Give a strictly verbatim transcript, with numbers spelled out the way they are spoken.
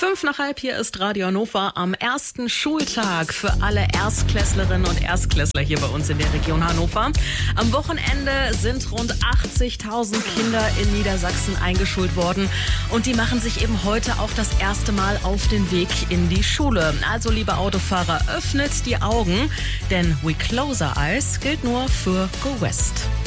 Fünf nach halb, hier ist Radio Hannover am ersten Schultag für alle Erstklässlerinnen und Erstklässler hier bei uns in der Region Hannover. Am Wochenende sind rund achtzigtausend Kinder in Niedersachsen eingeschult worden und die machen sich eben heute auch das erste Mal auf den Weg in die Schule. Also, liebe Autofahrer, öffnet die Augen, denn We Close Our Eyes gilt nur für Go West.